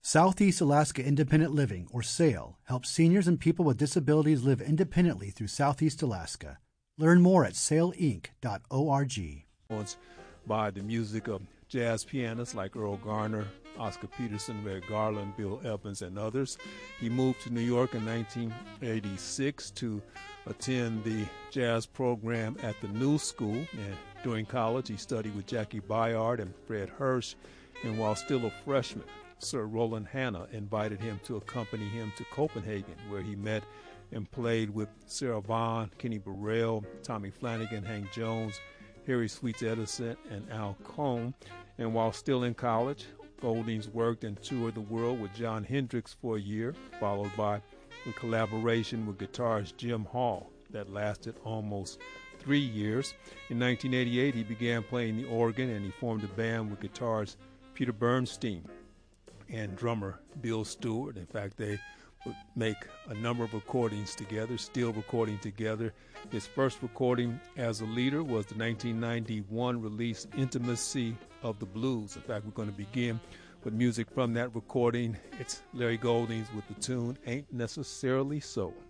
Southeast Alaska Independent Living, or SAIL, helps seniors and people with disabilities live independently through Southeast Alaska. Learn more at sailinc.org. By the music of jazz pianists like Earl Garner, Oscar Peterson, Red Garland, Bill Evans, and others. He moved to New York in 1986 to attend the jazz program at the New School. And during college, he studied with Jackie Bayard and Fred Hirsch. And while still a freshman, Sir Roland Hanna invited him to accompany him to Copenhagen, where he met and played with Sarah Vaughan, Kenny Burrell, Tommy Flanagan, Hank Jones, Harry Sweets Edison, and Al Cohn. And while still in college, Goldings worked and toured the world with Jon Hendricks for a year, followed by a collaboration with guitarist Jim Hall that lasted almost 3 years. In 1988, he began playing the organ, and he formed a band with guitarist Peter Bernstein and drummer Bill Stewart. In fact, they would make a number of recordings together, still recording together. His first recording as a leader was the 1991 release Intimacy of the Blues. In fact, we're going to begin with music from that recording. It's Larry Goldings with the tune Ain't Necessarily So.